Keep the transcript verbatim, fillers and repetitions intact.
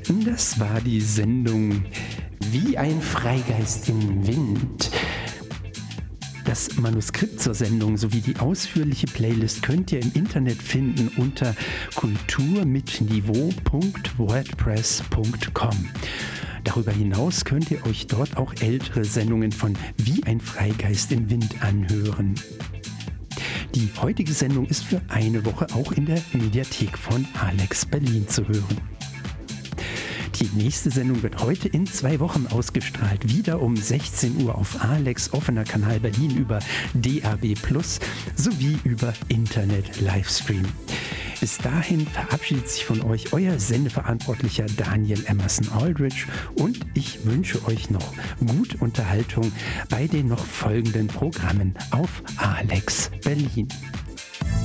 Das war die Sendung Wie ein Freigeist im Wind. Das Manuskript zur Sendung sowie die ausführliche Playlist könnt ihr im Internet finden unter kulturmitniveau punkt wordpress punkt com. Darüber hinaus könnt ihr euch dort auch ältere Sendungen von Wie ein Freigeist im Wind anhören. Die heutige Sendung ist für eine Woche auch in der Mediathek von Alex Berlin zu hören. Die nächste Sendung wird heute in zwei Wochen ausgestrahlt, wieder um sechzehn Uhr auf Alex offener Kanal Berlin über D A B plus sowie über Internet-Livestream. Bis dahin verabschiedet sich von euch euer Sendeverantwortlicher Daniel Emerson Aldridge und ich wünsche euch noch gute Unterhaltung bei den noch folgenden Programmen auf Alex Berlin.